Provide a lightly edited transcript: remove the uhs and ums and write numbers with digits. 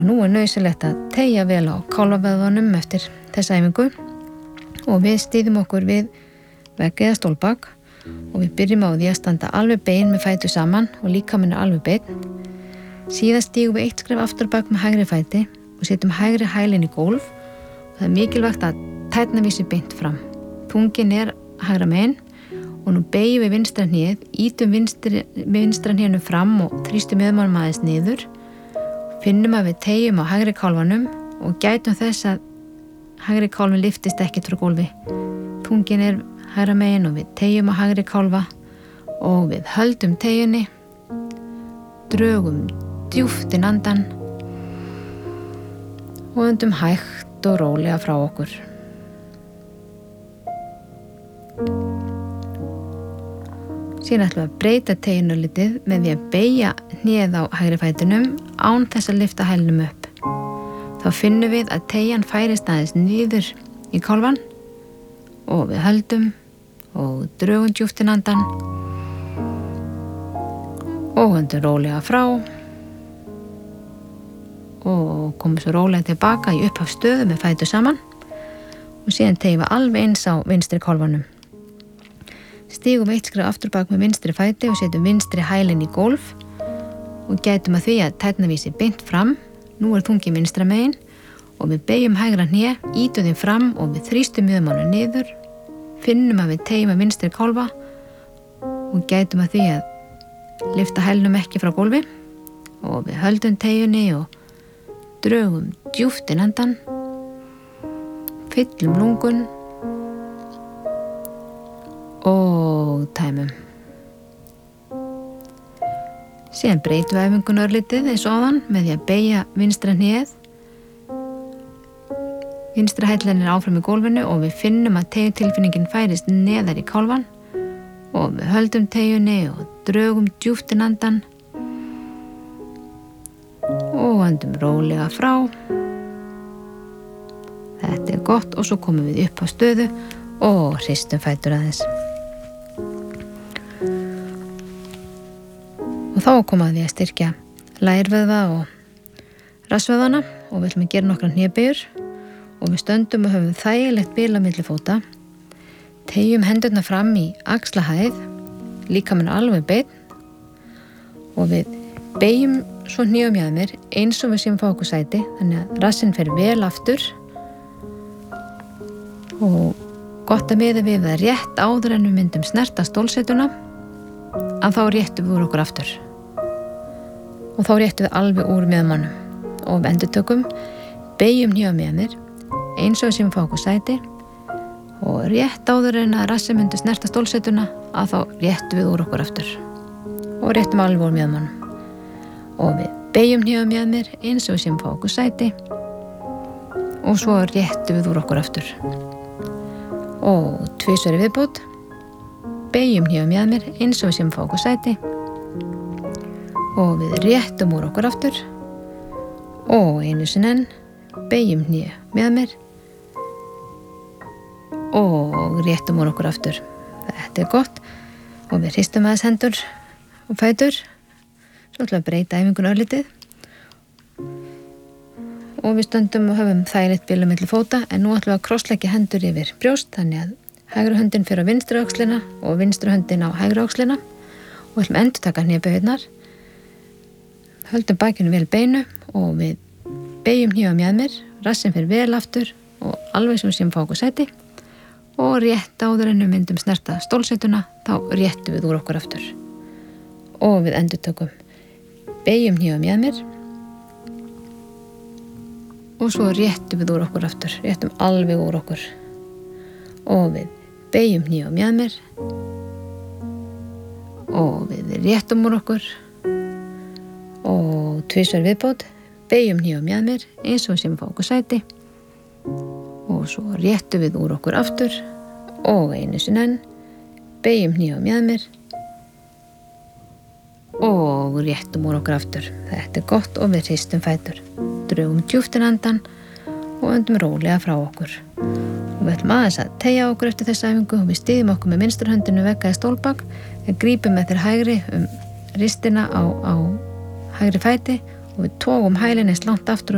Nú nauðsynlegt að teygja vel á kálfavöðvanum eftir þessa æfingu og við styðjum okkur við vegg eða stólbak og við byrjum á því að standa alveg bein með fætur saman og líkaminn alveg beinn. Síðan stígum við 1 skref aftur bak með hægri fæti og setjum hægri hælinn í gólf og það mikilvægt að tærnar vísi beint fram. Þungin hægra megin og nú beygjum við vinstra hnéð, ítum vinstra hnénu fram og þrýstum miðmánum aðeins niður. Finnum að við teygjum á hægri kálfanum og gætum þess að hægri kálfin lyftist ekkert frá gólfi. Þungin hægra megin og við teygjum á hægri kálfa og við höldum teygjunni, drögum djúpt inn andan og öndum hægt og rólega frá okkur. Síðan ætlum við að breyta teygjunni litið með því að beygja hnéð á hægri fætinum án þess að lyfta hælnum upp. Þá finnum við að teygjan færist aðeins niður í kálfann og við höldum og drögum djúpt inn andan og öndum rólega frá og komum svo rólega tilbaka í upphafsstöðu með fætur saman og síðan teygjum við alveg eins á vinstri kálfanum. Stígum 1 skref aftur bak með vinstri fæti og setjum vinstri hælinn í gólf og gætum að því að tærnar vísi beint fram. Nú þungin vinstra megin og við beygjum hægra hné, ítum þeim fram og við þrýstum miðmánum niður. Finnum að við teygjum að vinstri kálfa og gætum að því að lyfta hælnum ekki frá gólfi og við höldum teygjunni og drögum djúpt inn andan, fyllum lungun og tæmum. Síðan breytum við æfingunni örlítið eins og áðan með því að beygja vinstra hnéð. Vinstra hælinn áfram í gólfinu og við finnum að teygjutilfinningin færist neðar í kálfann og við höldum teygjunni og drögum djúpt inn andan og öndum rólega frá. Þetta gott og svo komum við upp á stöðu og hristum fætur aðeins. Og þá komum við að styrkja lærvöðva og rassvöðvana og við ætlum að gera nokkrar hnébeygjur og við stöndum og höfum þægilegt bil á milli fóta. Teygjum hendurnar fram í axlahæð, líkaminn alveg beinn og við beygjum svo hné mér eins og við séum fá okkur sæti þannig að rassinn fer vel aftur og gott að miða við að rétt áður en við myndum snerta stólsetuna að þá réttum við úr okkur aftur og þá réttum við alveg úr miðmánum og við endurtökum, beygjum hné mér eins og við séum fá okkur sæti og rétt áður en að rassin myndi snerta stólsetuna að þá réttum við úr okkur aftur og réttum alveg úr miðmánum og við beygjum hné mér eins og við séum fá okkur sæti og svo réttum við úr okkur aftur og 2 í viðbót. Beygjum hné mér eins og við séum fá okkur sæti og við réttum úr okkur aftur og einu sinni enn beygjum hné mér og réttum úr okkur aftur. Þetta gott og við hristum aðeins hendur og fætur. Svo ætlum við að breyta æfingunni örlítið og við stöndum og höfum þægilegt bil á milli fóta en nú ætlum við að krossleggja hendur yfir brjóst þannig að hægri höndin fer á vinstri öxlina og vinstri höndin á hægri öxlina og ætlum að endurtaka hnébeygjurnar. Höldum bakinu vel beinu og við beygjum hné mér, rassinn fer vel aftur og alveg sem við séum fá okkur sæti og rétt áður en við myndum snerta stólsetuna þá réttum við úr okkur aftur og við endurtökum. Beygjum hné mér og svo réttum við úr okkur aftur, réttum alveg úr okkur og við beygjum hné mér og við réttum úr okkur og 2 í viðbót. Beygjum hné mér eins og við séum fá okkur sæti og svo réttum við úr okkur aftur og einu sinni enn beygjum hné mér og réttum úr okkur aftur. Þetta gott og við hristum fætur. Drögum djúpt inn andan og öndum rólega frá okkur. Og við ætlum aðeins að teygja okkur eftir þessa æfingu og við styðjum okkur með vinstri höndinu vegga í stólbak. Við grípum með þér hægri ristina á hægri fæti og við tógum hælinn eins langt aftur